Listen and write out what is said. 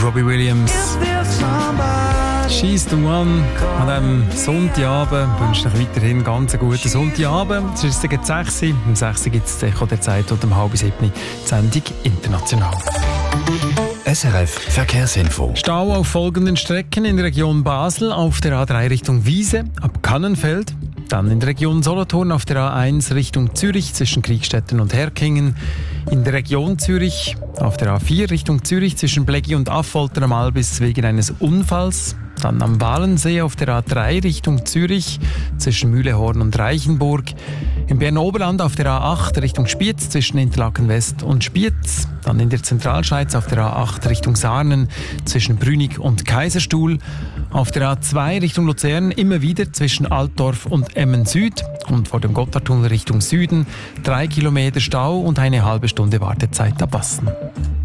Robbie Williams. She's the one. An diesem Sonntagabend wünsche ich euch weiterhin ganz einen guten Sonntagabend. Es ist gegen 6 Uhr. Um 6 Uhr gibt es der Zeit und um 6:30 die Sendung «International». SRF Verkehrsinfo. Stau auf folgenden Strecken in der Region Basel auf der A3 Richtung Wiese ab Kannenfeld. Dann in der Region Solothurn auf der A1 Richtung Zürich zwischen Kriegstetten und Herkingen. In der Region Zürich auf der A4 Richtung Zürich zwischen Bleggi und Affolter am Albis wegen eines Unfalls. Dann am Walensee auf der A3 Richtung Zürich zwischen Mühlehorn und Reichenburg. Im Berner Oberland auf der A8 Richtung Spiez zwischen Interlaken West und Spiez. Dann in der Zentralschweiz auf der A8 Richtung Sarnen zwischen Brünig und Kaiserstuhl. Auf der A2 Richtung Luzern immer wieder zwischen Altdorf und Emmen Süd. Und vor dem Gotthardtunnel Richtung Süden 3 Kilometer Stau und eine halbe Stunde Wartezeit ab Bassen.